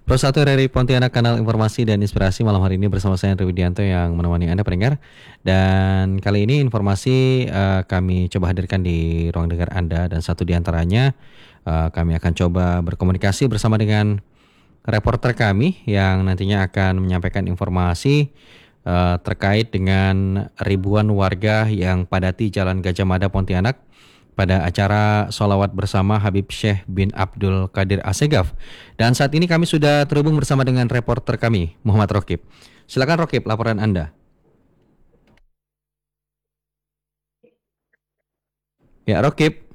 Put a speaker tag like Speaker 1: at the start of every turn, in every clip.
Speaker 1: Pro 1 RRI Pontianak, kanal informasi dan inspirasi. Malam hari ini bersama saya Andri Widianto yang menemani Anda pendengar. Dan kali ini informasi kami coba hadirkan di ruang dengar Anda. Dan satu di antaranya kami akan coba berkomunikasi bersama dengan reporter kami yang nantinya akan menyampaikan informasi terkait dengan ribuan warga yang padati Jalan Gajah Mada Pontianak pada acara sholawat bersama Habib Syekh bin Abdul Qadir Assegaf. Dan saat ini kami sudah terhubung bersama dengan reporter kami, Muhammad Rokib. Silakan Rokib, laporan Anda. Ya, Rokib.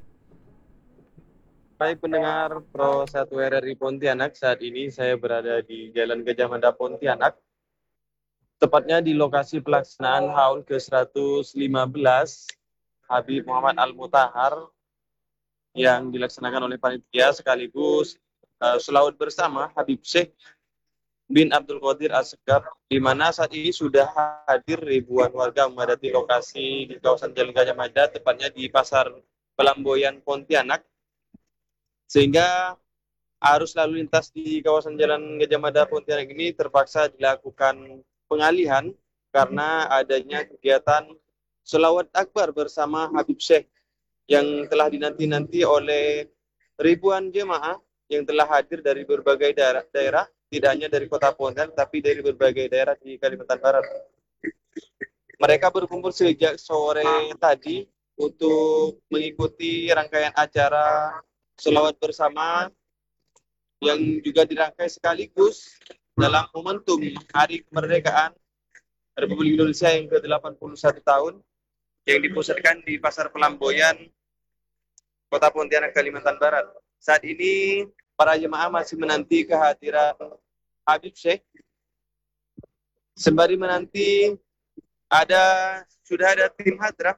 Speaker 2: Baik pendengar Pro 1 RRI Pontianak, saat ini saya berada di Jalan Gajah Mada Pontianak, tepatnya di lokasi pelaksanaan haul ke-115 Habib Muhammad Al-Mutahar yang dilaksanakan oleh panitia sekaligus sholawat bersama Habib Syekh bin Abdul Qadir Assegaf, di mana saat ini sudah hadir ribuan warga memadati lokasi di kawasan Jalan Gajah Mada, tepatnya di Pasar Pelamboyan Pontianak, sehingga arus lalu lintas di kawasan Jalan Gajah Mada Pontianak ini terpaksa dilakukan pengalihan karena adanya kegiatan sholawat akbar bersama Habib Syekh yang telah dinanti-nanti oleh ribuan jemaah yang telah hadir dari berbagai daerah, tidak hanya dari kota Pontianak, tapi dari berbagai daerah di Kalimantan Barat. Mereka berkumpul sejak sore tadi untuk mengikuti rangkaian acara sholawat bersama yang juga dirangkai sekaligus dalam momentum Hari Kemerdekaan Republik Indonesia yang ke-81 tahun yang dipusatkan di Pasar Pelamboyan, Kota Pontianak, Kalimantan Barat. Saat ini para jemaah masih menanti kehadiran Habib Syekh. Sembari menanti sudah ada tim hadrah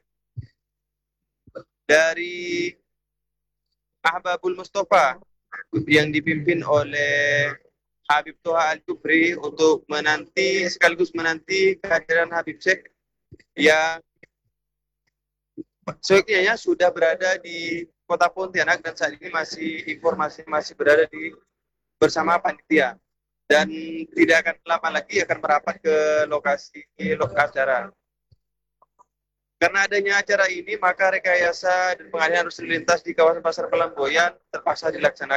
Speaker 2: dari Ahbabul Mustafa yang dipimpin oleh Habib Toha Al-Jubri untuk sekaligus menanti kehadiran Habib Syekh yang seyogyanya sudah berada di Kota Pontianak dan saat ini informasi masih berada bersama panitia dan tidak akan lama lagi akan merapat ke lokasi acara. Karena adanya acara ini, maka rekayasa dan pengalihan arus lalu lintas di kawasan Pasar Pelamboyan terpaksa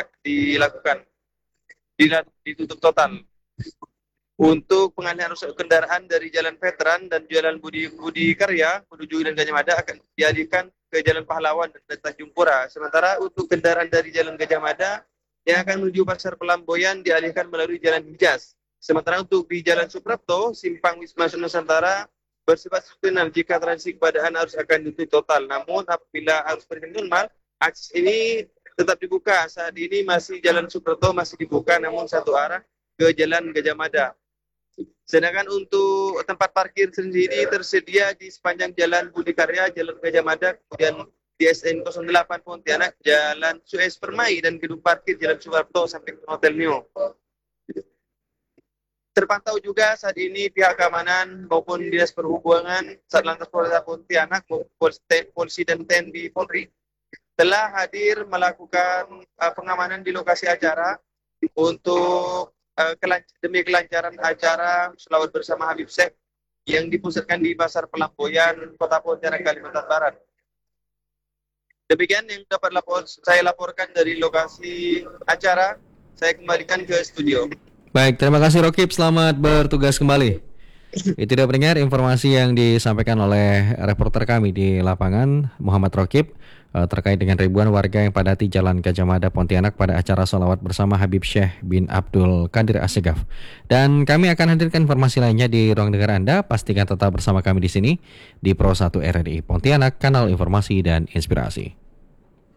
Speaker 2: ditutup total. Untuk pengalihan arus kendaraan dari Jalan Veteran dan Jalan Budi Karya menuju Jalan Gajah Mada akan dialihkan ke Jalan Pahlawan dan Tanjung Pura. Sementara untuk kendaraan dari Jalan Gajah Mada yang akan menuju Pasar Pelamboyan dialihkan melalui Jalan Hijaz. Sementara untuk di Jalan Suprapto, Simpang Wisma Nusantara bersifat seasonal jika transit kepadaan harus akan ditutup total. Namun apabila arus berjalan normal, akses ini tetap dibuka. Saat ini masih Jalan Suprapto masih dibuka, namun satu arah ke Jalan Gajah Mada. Sedangkan untuk tempat parkir sendiri tersedia di sepanjang Jalan Budi Karya, Jalan Gajah Mada, kemudian di SN 08 Pontianak, Jalan Suez Permai, dan gedung parkir Jalan Suwarto sampai ke Hotel Neo. Terpantau juga saat ini pihak keamanan maupun Dinas Perhubungan, Satlantas Polres Pontianak, Polisi dan TNI Polri telah hadir melakukan pengamanan di lokasi acara untuk demi kelancaran acara sholawat bersama Habib Syekh yang dipusatkan di Pasar Pelamboyan, Kota Pontianak, Kalimantan Barat. Demikian yang dapat saya laporkan dari lokasi acara. Saya kembalikan ke studio.
Speaker 1: Baik, terima kasih Rokib. Selamat bertugas kembali. Itu dia pendengar informasi yang disampaikan oleh reporter kami di lapangan, Muhammad Rokib, terkait dengan ribuan warga yang padati Jalan Gajah Mada Pontianak pada acara sholawat bersama Habib Syekh bin Abdul Qadir Assegaf. Dan kami akan hadirkan informasi lainnya di ruang dengar Anda. Pastikan tetap bersama kami di sini di Pro 1 RRI Pontianak, kanal informasi dan inspirasi.